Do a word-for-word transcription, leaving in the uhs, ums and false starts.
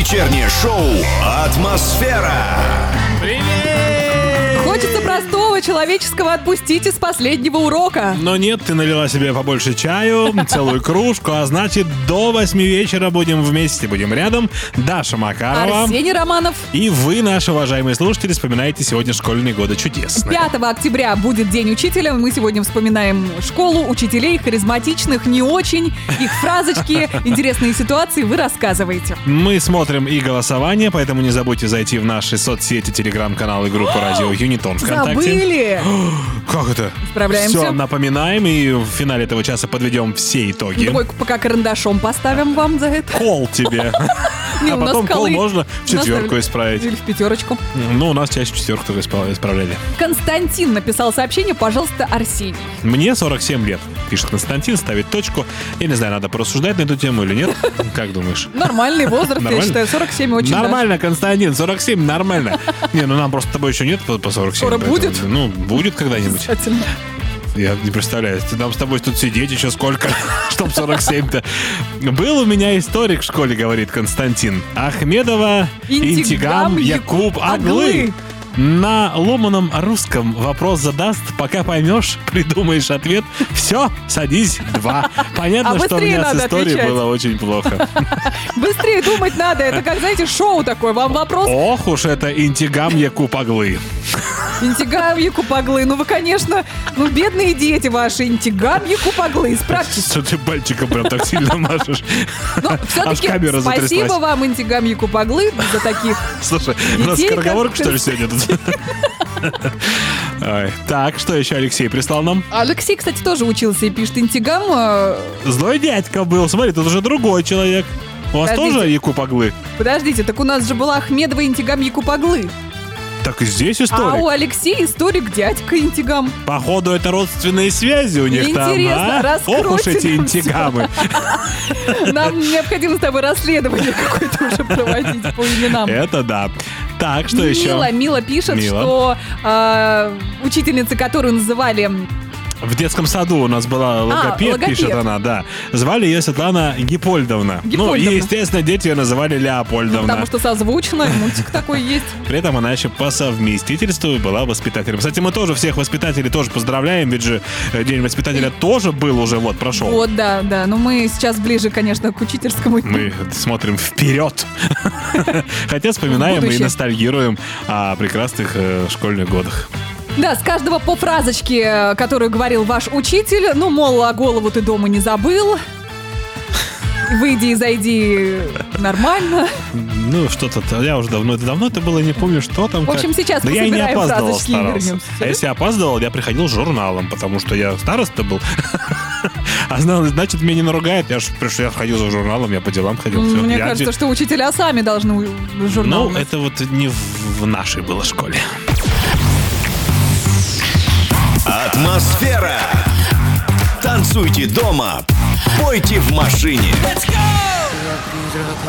Вечернее шоу «Атмосфера». Привет! Хочется простого человеческого «отпустить из последнего урока». Но нет, ты налила себе побольше чаю, целую кружку, а значит, до восьми вечера будем вместе, будем рядом. Даша Макарова. Арсений Романов. И вы, наши уважаемые слушатели, вспоминаете сегодня школьные годы чудесные. пятого октября будет День учителя. Мы сегодня вспоминаем школу, учителей, харизматичных, не очень, их фразочки, интересные ситуации вы рассказываете. Мы смотрим и голосование, поэтому не забудьте зайти в наши соцсети, телеграм-канал и группу радио Юнитон ВКонтакте. Забыли! Как это? Справляемся. Все, напоминаем, и в финале этого часа подведем все итоги. Двойку пока карандашом поставим вам за это. Кол тебе. Не, А у нас потом кол колы. можно в четверку исправить. Или в пятерочку. Ну, у нас чаще в четверку только исправ- исправляли. Константин написал сообщение, пожалуйста, Арсений. Мне сорок семь лет, пишет Константин, ставит точку. Я не знаю, надо порассуждать на эту тему или нет. Как думаешь? Нормальный возраст, я Нормально? считаю, сорок семь очень даже. Нормально, Константин, сорок семь, нормально. Не, ну нам просто с тобой еще нет по по сорок семь. Скоро поэтому, будет? Ну, будет когда-нибудь. Обязательно. Я не представляю, ты нам с тобой тут сидеть еще сколько, чтоб сорок семь-то. Был у меня историк в школе, говорит Константин. Ахмедова Интигам Интигам Якуб Аглы. Аглы. На ломаном русском вопрос задаст, пока поймешь, придумаешь ответ. Все, садись, два. Понятно, А что у быстрее меня с надо историей отвечать. было очень плохо. Быстрее думать надо. Это как, знаете, шоу такое. Вам вопрос. Ох уж это Интигам Якуб Аглы. Интигам Якупаглы. Ну вы, конечно, ну бедные дети ваши. Интигам Якупаглы. Справьтесь. Что ты пальчиком прям так сильно машешь? Но Аж все-таки камера спасибо затряслась. вам, Интигам Якупаглы, за таких. Слушай, у нас Детей, скороговорка, как- что ли, сегодня тут? Ой. Так, что еще Алексей прислал нам? Алексей, кстати, тоже учился и пишет Интигам. э, Злой дядька был. Смотри, тут уже другой человек. У вас Подождите. тоже Якуб Аглы? Подождите, так у нас же была Ахмедова Интигам Якупаглы. Так и здесь А историк. у Алексея историк дядька Интигам. Походу, это родственные связи у них там, Интересно, а? Ох уж раскройте эти нам интигамы. Нам необходимо с тобой расследование какое-то уже проводить по именам. Это да. Так, что еще? Мила, Мила пишет, Мила. что э, учительница, которую называли... В детском саду у нас была логопед, логопед. пишет она, да. Звали ее Светлана Гипольдовна. Ну, Гипольдовна. и, естественно, дети ее называли Леопольдовна. Потому что созвучно, мультик такой есть. При этом она еще по совместительству была воспитателем. Кстати, мы тоже всех воспитателей тоже поздравляем, ведь же э, День воспитателя тоже был уже, вот, прошел. Вот, да, да. Но мы сейчас ближе, конечно, к учительскому. Мы смотрим вперед. Хотя вспоминаем и будущее. ностальгируем о прекрасных э, школьных годах. Да, с каждого по фразочке, которую говорил ваш учитель. Ну, мол, а голову ты дома не забыл. Выйди и зайди нормально. Ну, что-то, я уже давно, это давно это было, не помню, что там. В общем, как. сейчас Да я и не пособираем опаздывал, фразочки и старался. вернемся. А если я опаздывал, я приходил с журналом, потому что я староста был. А знал, значит, меня не наругают. Я же пришел, я ходил за журналом, я по делам ходил. всё. Мне Я кажется, де- что учителя сами должны журнал. Ну, это вот не в, в нашей было школе. Атмосфера. Танцуйте дома, пойте в машине.